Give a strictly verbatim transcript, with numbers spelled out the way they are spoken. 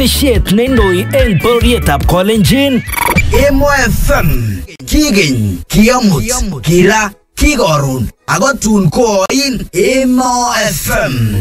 Ketesiet neindoi eng bororietab Kolenjin. Emo F M. Kigeny, kiamut, kira, kikorun, ako tun koin Emo F M.